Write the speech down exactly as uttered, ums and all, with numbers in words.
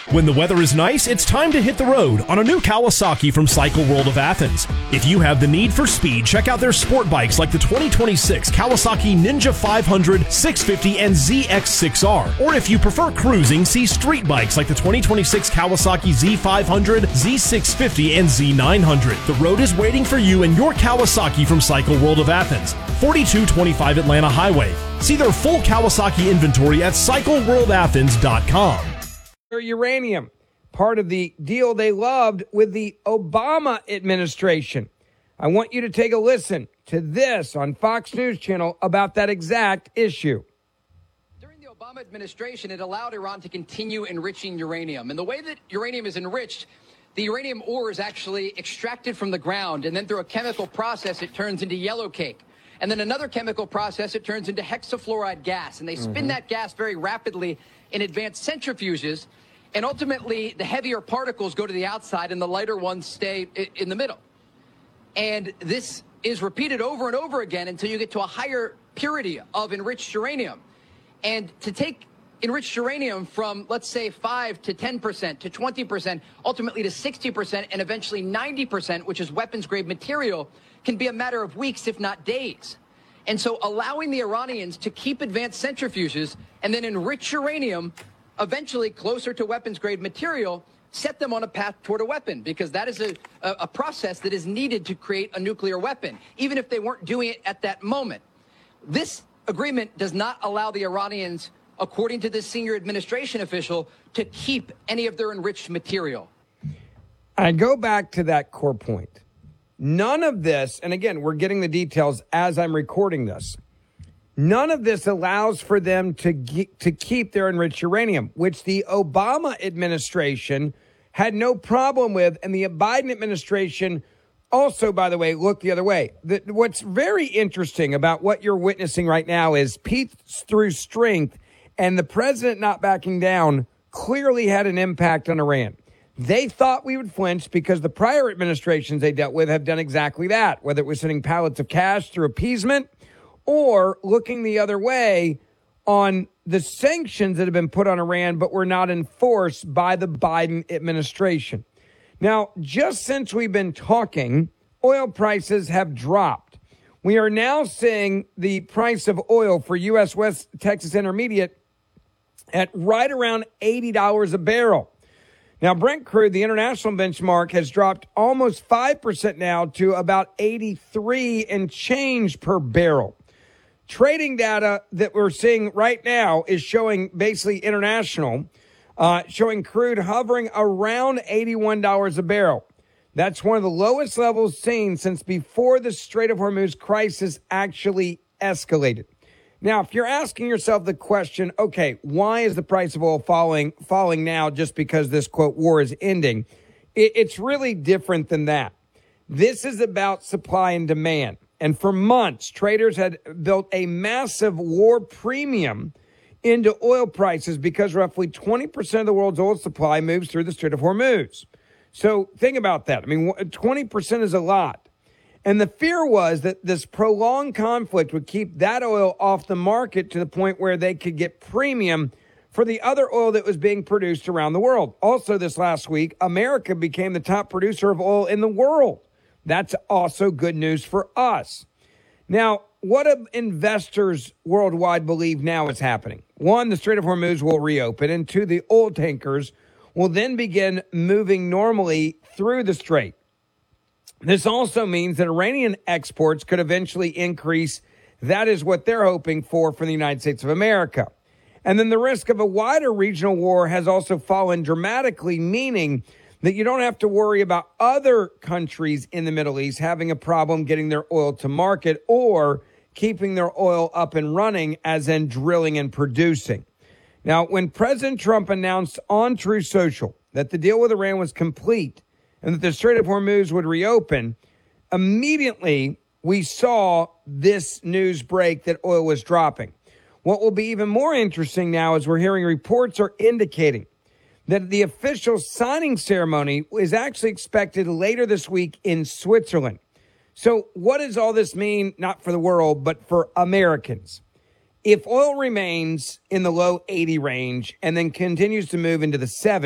When the weather is nice, it's time to hit the road on a new Kawasaki from Cycle World of Athens. If you have the need for speed, check out their sport bikes like the twenty twenty-six Kawasaki Ninja five hundred, six fifty, and Z X six R. Or if you prefer cruising, see street bikes like the twenty twenty-six Kawasaki Z five hundred, Z six fifty, and Z nine hundred. The road is waiting for you in your Kawasaki from Cycle World of Athens, forty-two twenty-five Atlanta Highway. See their full Kawasaki inventory at cycle world athens dot com. Uranium, part of the deal they loved with the Obama administration. I want you to take a listen to this on Fox News Channel about that exact issue. During the Obama administration, it allowed Iran to continue enriching uranium. And the way that uranium is enriched, the uranium ore is actually extracted from the ground, and then through a chemical process, it turns into yellow cake. And then another chemical process, it turns into hexafluoride gas. And they spin mm-hmm. that gas very rapidly in advanced centrifuges. And ultimately, the heavier particles go to the outside and the lighter ones stay in the middle. And this is repeated over and over again until you get to a higher purity of enriched uranium. And to take enriched uranium from, let's say, five to ten percent to twenty percent, ultimately to sixty percent, and eventually ninety percent, which is weapons-grade material, can be a matter of weeks, if not days. And so allowing the Iranians to keep advanced centrifuges and then enrich uranium eventually closer to weapons-grade material set them on a path toward a weapon, because that is a, a, a process that is needed to create a nuclear weapon, even if they weren't doing it at that moment. This agreement does not allow the Iranians, according to this senior administration official, to keep any of their enriched material. I go back to that core point. None of this, and again, we're getting the details as I'm recording this, none of this allows for them to ge- to keep their enriched uranium, which the Obama administration had no problem with, and the Biden administration also, by the way, looked the other way. The, what's very interesting about what you're witnessing right now is peace through strength, and the president not backing down clearly had an impact on Iran. They thought we would flinch because the prior administrations they dealt with have done exactly that, whether it was sending pallets of cash through appeasement or looking the other way on the sanctions that have been put on Iran but were not enforced by the Biden administration. Now, just since we've been talking, oil prices have dropped. We are now seeing the price of oil for U S West Texas Intermediate at right around eighty dollars a barrel. Now, Brent crude, the international benchmark, has dropped almost five percent now to about eighty-three and change per barrel. Trading data that we're seeing right now is showing basically international, uh, showing crude hovering around eighty-one dollars a barrel. That's one of the lowest levels seen since before the Strait of Hormuz crisis actually escalated. Now, if you're asking yourself the question, okay, why is the price of oil falling, falling now just because this, quote, war is ending? It, it's really different than that. This is about supply and demand. And for months, traders had built a massive war premium into oil prices because roughly twenty percent of the world's oil supply moves through the Strait of Hormuz. So think about that. I mean, twenty percent is a lot. And the fear was that this prolonged conflict would keep that oil off the market to the point where they could get premium for the other oil that was being produced around the world. Also, this last week, America became the top producer of oil in the world. That's also good news for us. Now, what do investors worldwide believe now is happening? One, the Strait of Hormuz will reopen, and two, the oil tankers will then begin moving normally through the strait. This also means that Iranian exports could eventually increase. That is what they're hoping for for the United States of America. And then the risk of a wider regional war has also fallen dramatically, meaning that you don't have to worry about other countries in the Middle East having a problem getting their oil to market or keeping their oil up and running, as in drilling and producing. Now, when President Trump announced on Truth Social that the deal with Iran was complete and that the Strait of Hormuz would reopen, immediately we saw this news break that oil was dropping. What will be even more interesting now is we're hearing reports are indicating that the official signing ceremony is actually expected later this week in Switzerland. So what does all this mean, not for the world, but for Americans? If oil remains in the low eighty range and then continues to move into the seventies,